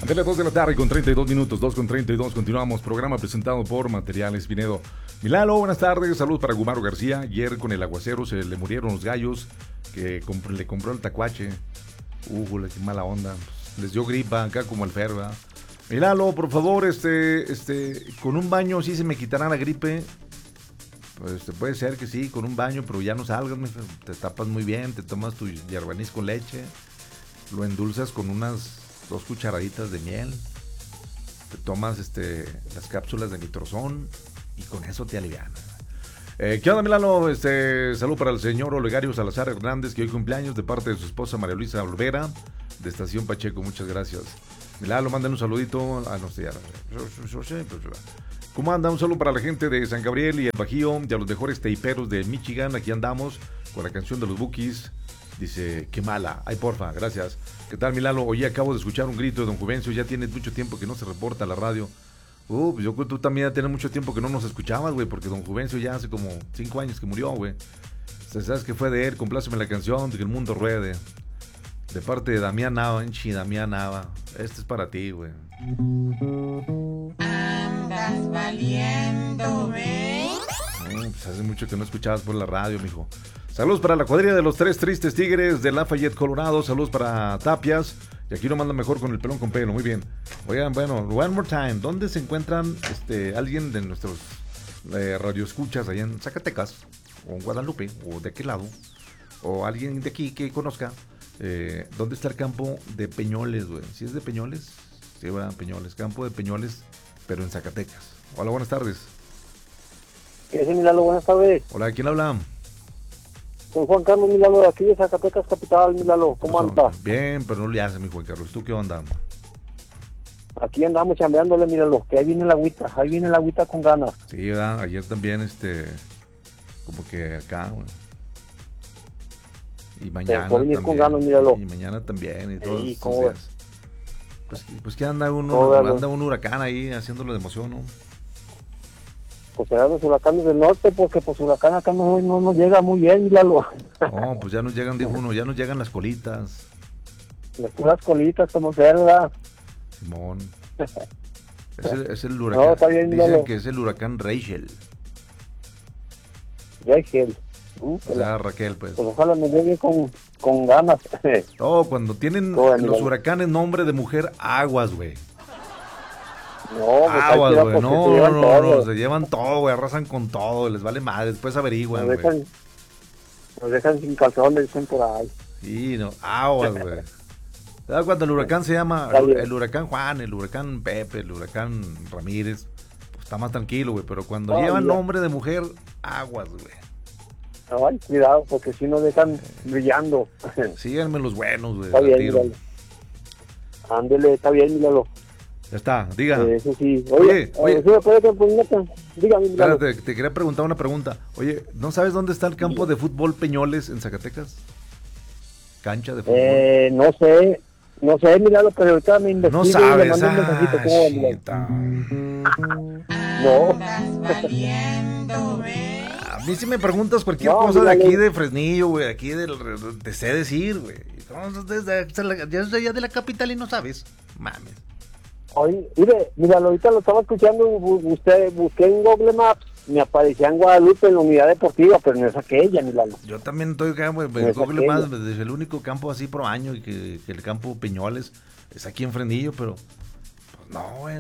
De las 2 de la tarde con 32 minutos, 2 con 32, continuamos. Programa presentado por Materiales Pinedo. Milalo, buenas tardes, saludos para Gumaro García. Ayer con el aguacero se le murieron los gallos que le compró el tacuache. Qué mala onda. Les dio gripa acá como el Fer, ¿verdad? Milalo, por favor, con un baño sí se me quitará la gripe. Pues puede ser que sí, con un baño, pero ya no salgas, te tapas muy bien, te tomas tu yerbanís con leche, lo endulzas con unas 2 cucharaditas de miel, te tomas las cápsulas de nitrozón y con eso te aliviana. ¿Qué onda, Milano? Salud para el señor Olegario Salazar Hernández, que hoy cumpleaños, de parte de su esposa María Luisa Olvera, de Estación Pacheco, muchas gracias. Milano, mándale un saludito. No sé, ya. ¿Cómo anda? Un saludo para la gente de San Gabriel y el Bajío, y a los mejores teiperos de Michigan. Aquí andamos con la canción de los Bukis. Dice, qué mala. Ay, porfa, gracias. ¿Qué tal, Milano? Oye, acabo de escuchar un grito de don Juvencio. Ya tienes mucho tiempo que no se reporta a la radio. Pues yo creo que tú también ya tienes mucho tiempo que no nos escuchabas, güey, porque don Juvencio ya hace como 5 años que murió, güey. ¿Sabes qué fue de él? Compláceme la canción de Que el mundo ruede. De parte de Damián Nava, Damián Nava. Este es para ti, güey. Andas valiendo, ¿ves? Pues hace mucho que no escuchabas por la radio, mijo. Saludos para la cuadrilla de los 3 tristes tigres de Lafayette, Colorado. Saludos para Tapias. Y aquí lo manda mejor con el pelón con pelo. Muy bien. Oigan, bueno, one more time. ¿Dónde se encuentran alguien de nuestros radioescuchas allá en Zacatecas? O en Guadalupe, o de qué lado? O alguien de aquí que conozca. ¿Dónde está el campo de Peñoles, güey? ¿Sí es de Peñoles? Sí, va, Peñoles. Campo de Peñoles, pero en Zacatecas. Hola, buenas tardes. ¿Qué es, Milano? Buenas tardes. Hola, ¿quién habla? Soy Juan Carlos Milano, de aquí de Zacatecas Capital, Milano. ¿Cómo anda? Bien, pero no le hace, mi Juan Carlos. ¿Tú qué onda? Aquí andamos chambeándole, Milano, que ahí viene la agüita con ganas. Sí, ¿verdad? Ayer también, como que acá, güey. Y mañana también. Con ganas, míralo. Y mañana también, y todos sí, estos días. Pues que anda un huracán ahí haciéndolo de emoción, ¿no? Pues eran los huracanes del norte, porque pues huracán acá no nos llega muy bien, míralo. No, pues ya nos llegan, dijo uno, ya nos llegan las colitas. Las puras colitas, como sea, ¿verdad? Simón. Es el huracán. No, está bien, dicen míralo. que es el huracán Rachel. Rachel. O sea, Raquel, pues. Pues ojalá me llegue con ganas. No, cuando tienen los huracanes nombre de mujer, aguas, güey. No, aguas, güey. No, se llevan todo, güey. Arrasan con todo, les vale madre. Después averiguan, güey. Nos dejan sin calzones, dicen por ahí. Sí, no, aguas, güey. ¿Sabes cuando el huracán se llama el huracán Juan, el huracán Pepe, el huracán Ramírez? Pues está más tranquilo, güey. Pero cuando llevan nombre de mujer, aguas, güey. Ay, cuidado, porque si no dejan brillando. Síganme los buenos, güey. Está bien, míralo. Ándele, está bien, míralo. Ya está, diga. Eso sí. Oye. ¿Sí me puede poner? Dígame, míralo. Espérate, te quería preguntar una pregunta. Oye, ¿no sabes dónde está el campo de fútbol Peñoles en Zacatecas? Cancha de fútbol. No sé, míralo, pero ahorita me investigo. No sabes, y le mando un mensajito. No. A mí si me preguntas cualquier cosa de aquí de Fresnillo, güey, aquí te sé decir, güey. Yo soy ya de la capital y no sabes. Mames. Oye, mira, ahorita lo estaba escuchando, busqué en Google Maps, me aparecía en Guadalupe en la unidad deportiva, pero no es aquella, míralo. Yo también estoy acá, güey, en Google Maps, desde el único campo así por año, y que el campo Peñoles es aquí en Fresnillo, pero pues no, güey,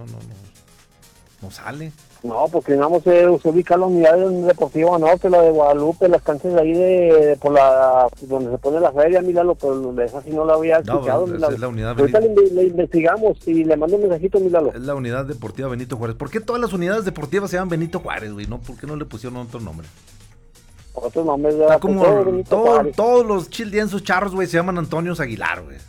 no sale. No, porque vamos se ubica la unidad deportiva norte, la de Guadalupe, las canchas de ahí por donde se pone la feria, míralo, pero esa sí no la había escuchado. No, esa es la unidad ahorita le investigamos y le mando un mensajito, míralo. Es la unidad deportiva Benito Juárez. ¿Por qué todas las unidades deportivas se llaman Benito Juárez, güey? ¿Por qué no le pusieron otro nombre? Otro nombre, está como todos los childiensos charros, güey, se llaman Antonios Aguilar, güey.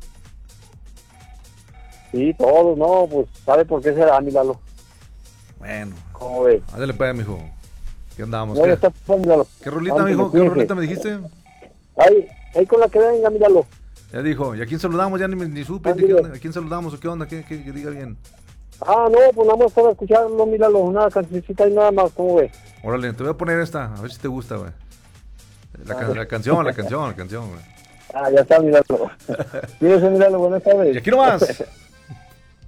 Sí, todos, no, pues sabe por qué será, míralo. Bueno, ¿cómo ves? Ándale, pues, mijo. ¿Qué andamos? ¿Qué rolita, mijo? ¿Qué rolita me dijiste? Ahí con la que venga, míralo. Ya dijo, ¿y a quién saludamos? Ya ni supe. ¿A quién saludamos o qué onda? Que diga bien. No, pues nada más para escucharlo, míralo. Una cancioncita y nada más, ¿cómo ves? Órale, te voy a poner esta, a ver si te gusta, güey. La canción, güey. Ya está, míralo. Míralo, buenas tardes. Y aquí nomás.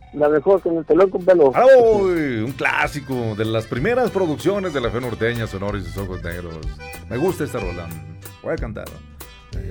La mejor, con el pelón con pelo. ¡Uy! Un clásico de las primeras producciones de la fe norteña, Sonora y sus ojos negros. Me gusta esta rola. Voy a cantar.